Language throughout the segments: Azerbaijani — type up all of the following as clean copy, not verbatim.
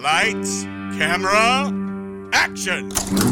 Lights, camera, action!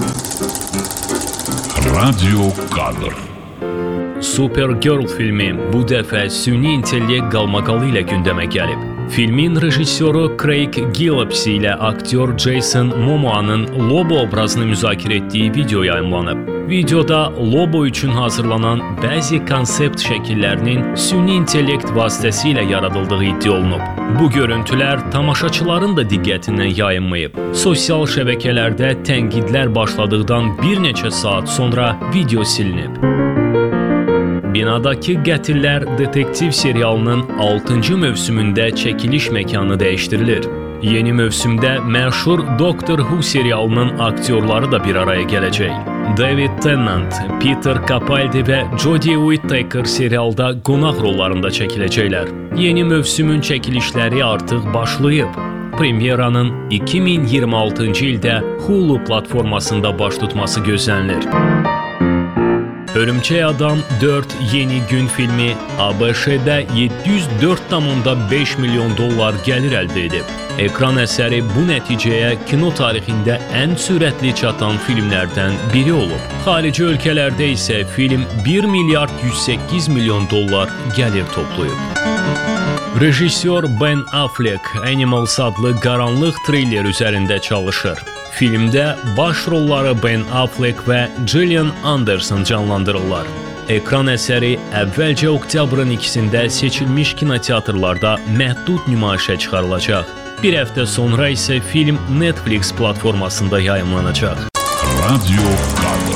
Radio kadr. Supergirl filmi bu dəfə süni intellekt qalmaqalı ilə gündəmə gəlib. Filmin rejissoru Craig Gillespie ilə aktyor Jason Momoa'nın Lobo obrazını müzakirə etdiyi video yayımlanıb. Videoda Lobo üçün hazırlanan bəzi konsept şəkillərinin süni intellekt vasitəsilə yaradıldığı iddia olunub. Bu görüntülər tamaşaçıların da diqqətindən yayınmayıb. Sosial şəbəkələrdə tənqidlər başladıqdan bir neçə saat sonra video silinib. Binadakı Qətillər detektiv serialının 6-cı mövsümündə çəkiliş məkanı dəyişdirilir. Yeni mövsümdə məşhur Doctor Who serialının aktyorları da bir araya gələcək. David Tennant, Peter Capaldi və Jodie Whittaker serialda qonaq rollarında çəkiləcəklər. Yeni mövsümün çəkilişləri artıq başlayıb. Premyeranın 2026-cı ildə Hulu platformasında baş tutması gözlənilir. Örümcək Adam 4 Yeni Gün filmi ABŞ-də 704,5 milyon dollar gəlir əldə edib. Ekran əsəri bu nəticəyə kino tarixində ən sürətli çatan filmlərdən biri olub. Xarici ölkələrdə isə film 1 milyard 108 milyon dollar gəlir toplayıb. Rejissor Ben Affleck Animals adlı qaranlıq triller üzərində çalışır. Filmdə baş rolları Ben Affleck və Gillian Anderson canlandırırlar. Ekran əsəri əvvəlcə oktyabrın 2-də seçilmiş kinoteatrlarda məhdud nümayişə çıxarılacaq. Bir həftə sonra isə film Netflix platformasında yayımlanacaq. Radio kadr.